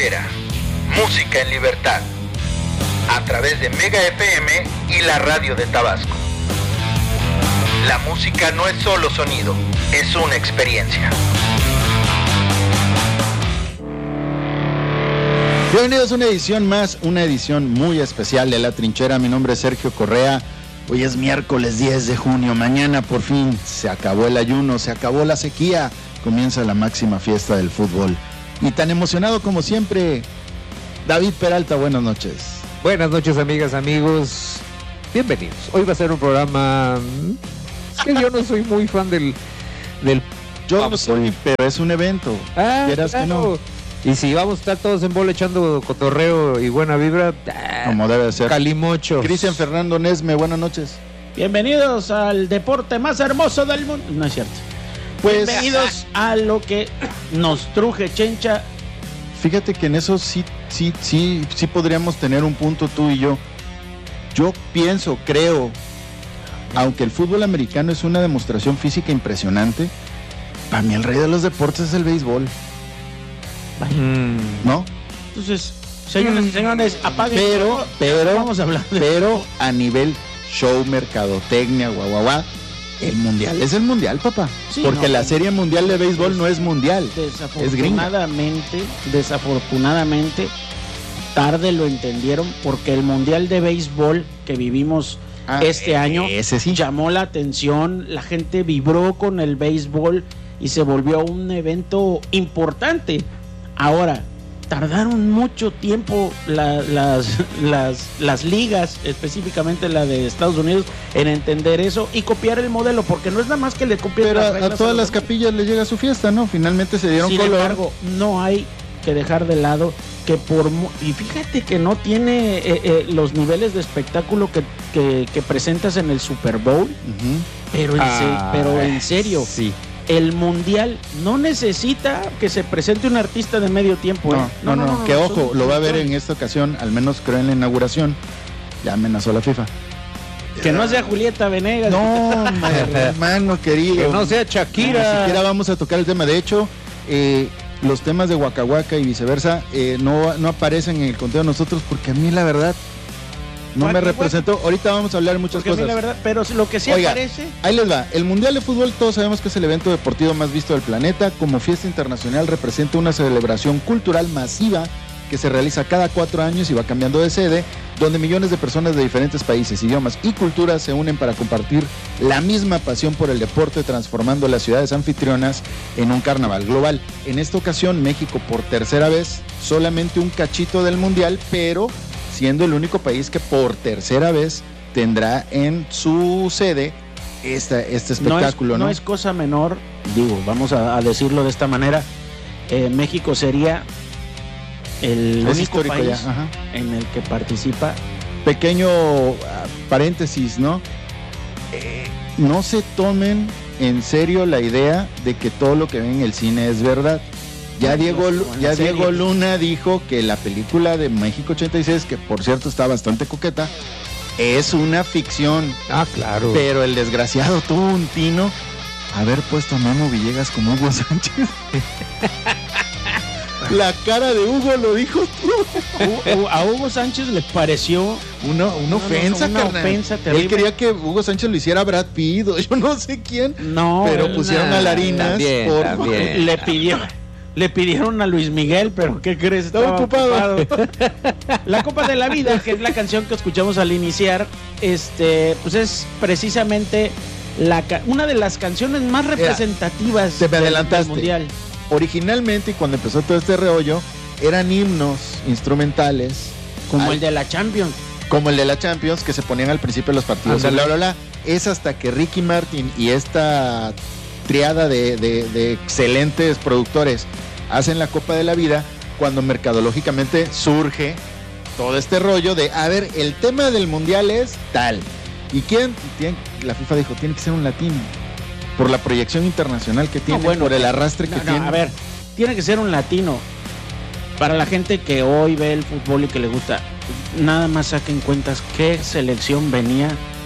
Trinchera, música en libertad, a través de Mega FM y la radio de Tabasco. La música no es solo sonido, es una experiencia. Bienvenidos a una edición más, una edición muy especial de La Trinchera. Mi nombre es Sergio Correa. Hoy es miércoles 10 de junio. Mañana por fin se acabó el ayuno, se acabó la sequía. Comienza la máxima fiesta del fútbol. Y tan emocionado como siempre, David Peralta, buenas noches. Buenas noches, amigas, amigos. Bienvenidos. Hoy va a ser un programa... Es que yo no soy muy fan del Yo no soy, pero es un evento. Quieras claro. que no. Y si vamos a estar todos en bola echando cotorreo y buena vibra, Como debe de ser. calimocho. Cristian Fernando Nesme, buenas noches. Bienvenidos al deporte más hermoso del mundo. No es cierto. Pues, Bienvenidos a lo que nos truje Chencha. fíjate que en eso sí podríamos tener un punto tú y yo. Yo pienso, creo, aunque el fútbol americano es una demostración física impresionante, para mí el rey de los deportes es el béisbol, ¿no? Entonces, señoras y señores, apaguen. Pero vamos a hablar de... Pero a nivel show, mercadotecnia, el mundial es el mundial, papá. Sí, porque no, la serie mundial de béisbol no es mundial, es gringa. Desafortunadamente, tarde lo entendieron, porque el mundial de béisbol que vivimos este año ese sí llamó la atención, la gente vibró con el béisbol y se volvió un evento importante. Ahora, tardaron mucho tiempo las ligas, específicamente la de Estados Unidos, en entender eso y copiar el modelo, porque no es nada más que le copien pero las a reglas todas los las demás. capillas les llega su fiesta, ¿no? Finalmente se dieron Sin color. embargo, no hay que dejar de lado que y fíjate que no tiene los niveles de espectáculo que presentas en el Super Bowl, pero en serio, Sí. el mundial no necesita que se presente un artista de medio tiempo. No, que ojo, lo va a ver en esta ocasión, al menos creo en la inauguración. Ya amenazó la FIFA. Que no sea Julieta Venegas. No, hermano querido. Que no sea Shakira. Ni siquiera vamos a tocar el tema. De hecho, los temas de Waka Waka y viceversa no aparecen en el conteo de nosotros, porque a mí la verdad no me representó. Ahorita vamos a hablar muchas Porque a mí cosas. la verdad, pero lo que sí Oiga, aparece... Ahí les va. El Mundial de Fútbol, todos sabemos que es el evento deportivo más visto del planeta. Como fiesta internacional representa una celebración cultural masiva que se realiza cada 4 años y va cambiando de sede, donde millones de personas de diferentes países, idiomas y culturas se unen para compartir la misma pasión por el deporte, transformando las ciudades anfitrionas en un carnaval global. En esta ocasión, México por tercera vez, solamente un cachito del Mundial, pero siendo el único país que por tercera vez tendrá en su sede este espectáculo, ¿no? No es cosa menor, digo, vamos a decirlo de esta manera. México sería el Es único histórico país ya, ajá. en el que participa. Pequeño paréntesis, ¿no? No se tomen en serio la idea de que todo lo que ven en el cine es verdad. Ya Diego Luna dijo que la película de México 86, que por cierto está bastante coqueta, es una ficción. Claro. Pero el desgraciado tuvo un tino haber puesto a Memo Villegas como Hugo Sánchez. La cara de Hugo lo dijo tú. A Hugo Sánchez le pareció Una ofensa, una carnal. ofensa terrible. Él quería que Hugo Sánchez lo hiciera Brad Pitt, o yo no sé quién. No, pero pusieron a Larinas también. Le pidieron a Luis Miguel, pero ¿qué crees? Estaba ocupado. La Copa de la Vida, que es la canción que escuchamos al iniciar, pues es precisamente una de las canciones más representativas te me del adelantaste. mundial. Originalmente, cuando empezó todo este reollo, eran himnos instrumentales Como el de la Champions. Como el de la Champions, que se ponían al principio de los partidos. Es hasta que Ricky Martin y esta triada de excelentes productores hacen la Copa de la Vida, cuando mercadológicamente surge todo este rollo de, a ver, el tema del mundial es tal. ¿Y quién? La FIFA dijo, tiene que ser un latino. Por la proyección internacional que tiene, por el arrastre que tiene. A ver, tiene que ser un latino. Para la gente que hoy ve el fútbol y que le gusta, nada más saquen cuentas qué selección venía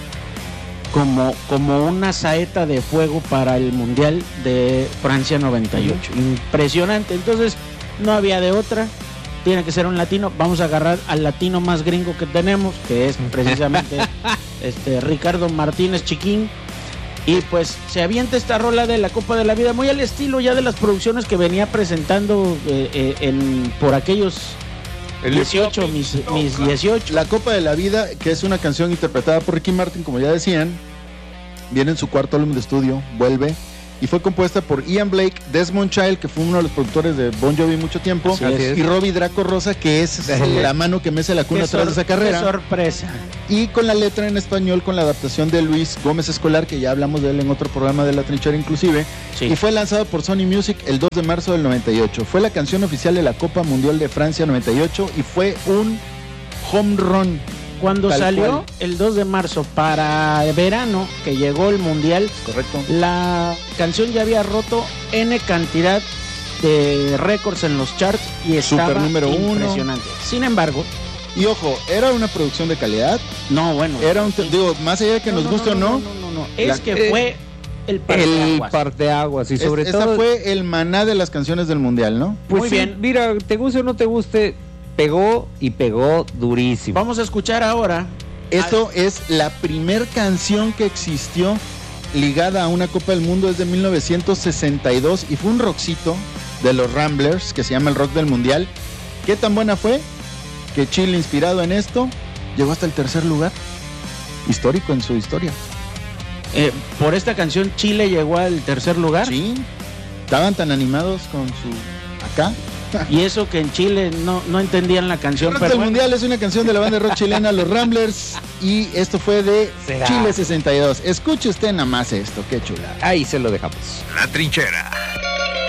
como una saeta de fuego para el Mundial de Francia 98. Impresionante. Entonces, no había de otra tiene que ser un latino. Vamos a agarrar al latino más gringo que tenemos, que es precisamente Ricardo Martínez Chiquín. Y pues se avienta esta rola de la Copa de la Vida, muy al estilo ya de las producciones que venía presentando por aquellos 18, mis 18. La Copa de la Vida, que es una canción interpretada por Ricky Martin, como ya decían, viene en su cuarto álbum de estudio, Vuelve, y fue compuesta por Ian Blake, Desmond Child, que fue uno de los productores de Bon Jovi mucho tiempo, y Robbie Draco Rosa, que es la mano que mece la cuna atrás de esa carrera. ¡Qué sorpresa! Y con la letra en español, con la adaptación de Luis Gómez Escolar, que ya hablamos de él en otro programa de La Trinchera inclusive, sí. Y fue lanzado por Sony Music el 2 de marzo del 98. Fue la canción oficial de la Copa Mundial de Francia 98 y fue un home run. Cuando salió el 2 de marzo para verano, que llegó el Mundial, correcto, la canción ya había roto N cantidad de récords en los charts y estaba super número impresionante. 1. Sin embargo, y ojo, ¿era una producción de calidad? No, bueno. Era digo, más allá de que nos guste o no. No. Es que fue el parteaguas. Y sobre todo... Esa fue el maná de las canciones del Mundial, ¿no? Pues muy sí, bien. Mira, te guste o no te guste, pegó y pegó durísimo. Vamos a escuchar ahora. Esto es la primer canción que existió ligada a una Copa del Mundo desde 1962 y fue un rockcito de los Ramblers que se llama el rock del Mundial. ¿Qué tan buena fue? Que Chile, inspirado en esto, llegó hasta el tercer lugar. Histórico en su historia. Por esta canción Chile llegó al tercer lugar. Sí, estaban tan animados con su acá. Y eso que en Chile no entendían la canción. El rock del Mundial es una canción de la banda de rock chilena Los Ramblers y esto fue de Chile 62. Escuche usted nada más esto, qué chula. Ahí se lo dejamos. La Trinchera.